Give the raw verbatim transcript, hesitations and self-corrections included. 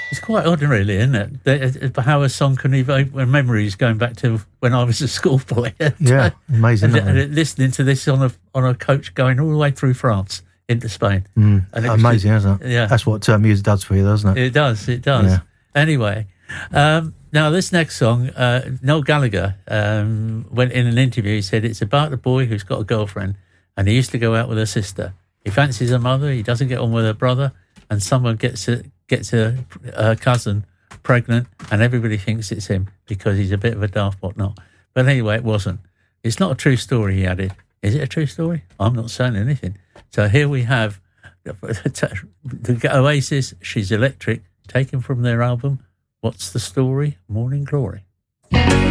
It's quite odd, really, isn't it? That, uh, how a song can evoke memories going back to when I was a schoolboy. Yeah, amazing. and, and listening to this on a on a coach going all the way through France into Spain. Mm, amazing, just, isn't it? Yeah, that's what uh, music does for you, doesn't it? It does. It does. Yeah. Anyway, um, now this next song, uh, Noel Gallagher um, went in an interview. He said it's about the boy who's got a girlfriend, and he used to go out with her sister. He fancies her mother. He doesn't get on with her brother, and someone gets a, gets a, a cousin pregnant, and everybody thinks it's him because he's a bit of a daft whatnot. But anyway, it wasn't. It's not a true story, he added. Is it a true story? I'm not saying anything. So here we have the Oasis, She's Electric, taken from their album, What's the Story? Morning Glory.